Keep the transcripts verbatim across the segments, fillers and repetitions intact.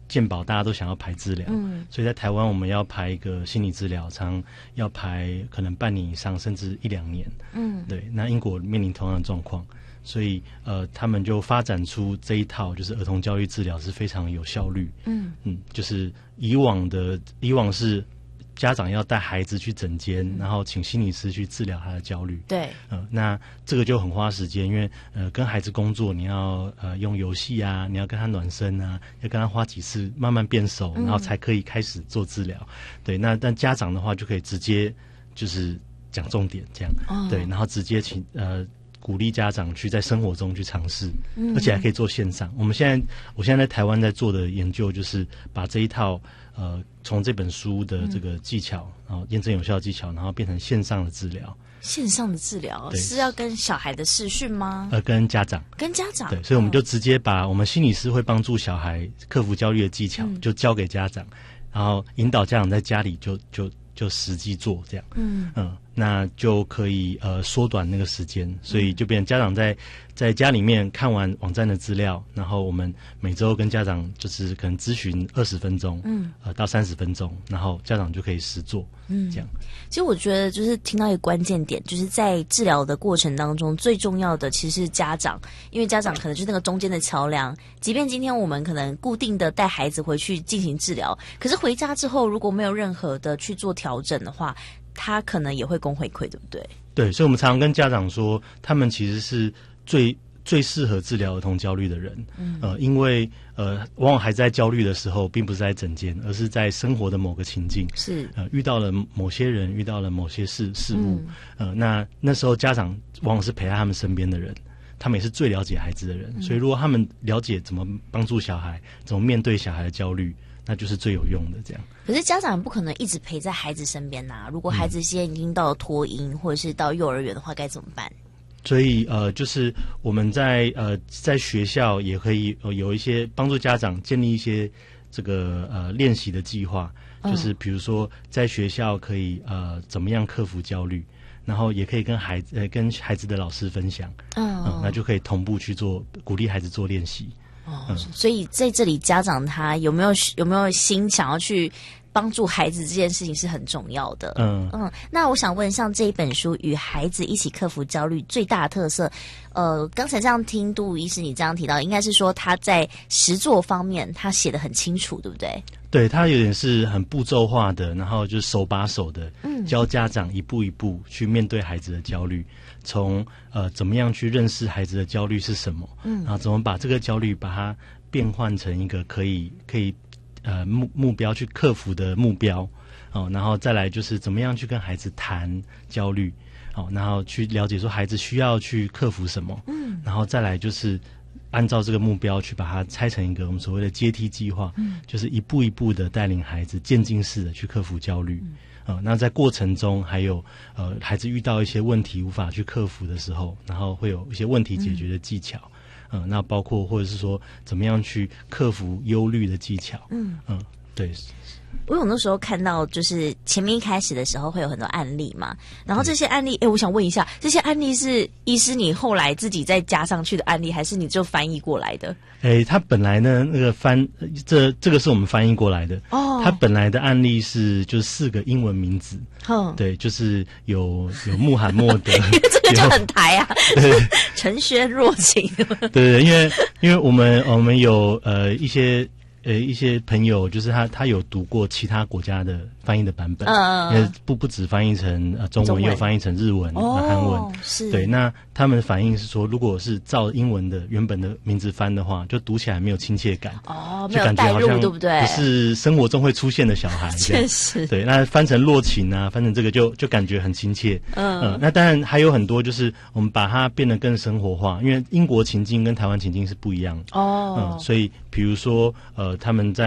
健保大家都想要排治疗，嗯，所以在台湾我们要排一个心理治疗，常要排可能半年以上，甚至一两年，嗯，对。那英国面临同样的状况，所以呃，他们就发展出这一套，就是儿童焦虑治疗是非常有效率，嗯嗯，就是以往的以往是家长要带孩子去诊间，嗯、然后请心理师去治疗他的焦虑。 对， 呃，那这个就很花时间，因为呃，跟孩子工作，你要呃用游戏啊，你要跟他暖身啊，要跟他花几次慢慢变熟，然后才可以开始做治疗。嗯、对，那但家长的话就可以直接就是讲重点这样，哦、对，然后直接请呃。鼓励家长去在生活中去尝试，嗯、而且还可以做线上。我们现在，我现在在台湾在做的研究，就是把这一套呃，从这本书的这个技巧，嗯、然后验证有效的技巧，然后变成线上的治疗。 线上的治疗是要跟小孩的视讯吗？ 呃，跟家长， 跟家长。 对，所以我们就直接把我们心理师会帮助小孩克服焦虑的技巧，嗯、就交给家长，然后引导家长在家里就就就实际做这样。嗯嗯。那就可以呃缩短那个时间，所以就变成家长在在家里面看完网站的资料，然后我们每周跟家长就是可能咨询二十分钟，嗯，呃到三十分钟，然后家长就可以实做，嗯，这样。 其实我觉得就是听到一个关键点，就是在治疗的过程当中，最重要的其实是家长，因为家长可能就是那个中间的桥梁。即便今天我们可能固定的带孩子回去进行治疗，可是回家之后如果没有任何的去做调整的话，他可能也会供回馈，对不对？ 对，所以我们常常跟家长说，他们其实是最最适合治疗儿童焦虑的人。嗯，呃，因为呃，往往孩子在焦虑的时候，并不是在诊间，而是在生活的某个情境， 是呃，遇到了某些人，遇到了某些事事物，嗯、呃，那那时候家长往往是陪在他们身边的人。他们也是最了解孩子的人，嗯、所以如果他们了解怎么帮助小孩，怎么面对小孩的焦虑，那就是最有用的。这样， 可是家长不可能一直陪在孩子身边呐、啊。如果孩子现在已经到了托婴、嗯、或者是到幼儿园的话，该怎么办？ 所以呃，就是我们在呃在学校也可以、呃、有一些帮助家长建立一些这个呃练习的计划，就是比如说在学校可以呃怎么样克服焦虑。然后也可以跟孩子呃跟孩子的老师分享，嗯、呃，那就可以同步去做，鼓励孩子做练习。 哦，嗯、所以在这里家长他有没有有没有心想要去帮助孩子这件事情是很重要的。嗯嗯，那我想问，像这一本书《与孩子一起克服焦虑》最大的特色，呃，刚才这样听杜医师你这样提到，应该是说他在实作方面他写得很清楚，对不对？ 对，他有点是很步骤化的，然后就是手把手的，嗯，教家长一步一步去面对孩子的焦虑，从呃怎么样去认识孩子的焦虑是什么，嗯，然后怎么把这个焦虑把它变换成一个可以可以呃目目标去克服的目标，哦，然后再来就是怎么样去跟孩子谈焦虑，哦，然后去了解说孩子需要去克服什么，嗯，然后再来就是。按照这个目标去把它拆成一个我们所谓的阶梯计划，嗯，就是一步一步的带领孩子渐进式的去克服焦虑，嗯，呃，那在过程中还有呃孩子遇到一些问题无法去克服的时候，然后会有一些问题解决的技巧，嗯，呃，那包括或者是说怎么样去克服忧虑的技巧，嗯嗯，呃，对。 我有那时候看到，就是前面一开始的时候会有很多案例嘛，然后这些案例，哎，我想问一下，这些案例是医师你后来自己再加上去的案例，还是你就翻译过来的？ 哎，他本来呢，那个翻这这个是我们翻译过来的哦。他本来的案例是就是四个英文名字，嗯，对，就是有有穆罕默德， 因为这个就很台啊，对，陈轩若晴， 对对，因为因为我们我们有呃一些。呃，一些朋友就是他，他有读过其他国家的翻译的版本，嗯，因为不不只翻译成呃中文，也有翻译成日文、哦、韩文， 是， 对。那他们反映是说，如果是照英文的原本的名字翻的话，就读起来没有亲切感， 哦，没有带入，对不对？ 不是生活中会出现的小孩， 确实， 对。那翻成若晴啊，翻成这个就就感觉很亲切，嗯、呃。那当然还有很多，就是我们把它变得更生活化，因为英国情境跟台湾情境是不一样的，哦，嗯、呃，所以比如说呃。他们在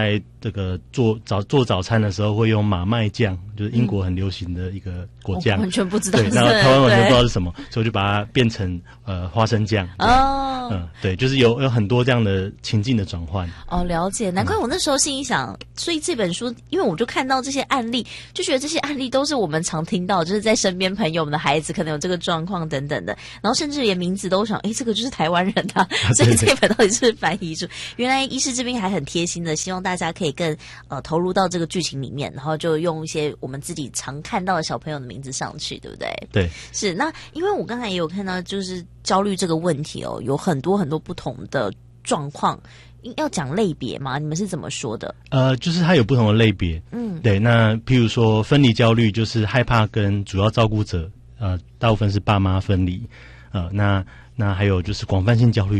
这个做早做早餐的时候会用马麦酱，就是英国很流行的一个果酱， 嗯、完全不知道。 对，然后台湾完全不知道是什么，所以我就把它变成呃花生酱。哦，嗯，对，就是有有很多这样的情境的转换。 哦，了解，难怪我那时候心里想，嗯、所以这本书，因为我就看到这些案例，就觉得这些案例都是我们常听到，就是在身边朋友们的孩子可能有这个状况等等的，然后甚至连名字都想，哎，这个就是台湾人啊，所以这本到底是翻译书？原来医师这边还很贴心的，希望大家可以更呃投入到这个剧情里面，然后就用一些我们自己常看到的小朋友的名字上去，对不对？ 对， 是。那因为我刚才也有看到，就是焦虑这个问题哦，有很多很多不同的状况，要讲类别吗？你们是怎么说的？ 呃，就是它有不同的类别，嗯，对。那譬如说分离焦虑，就是害怕跟主要照顾者，呃，大部分是爸妈分离，呃，那那还有就是广泛性焦虑。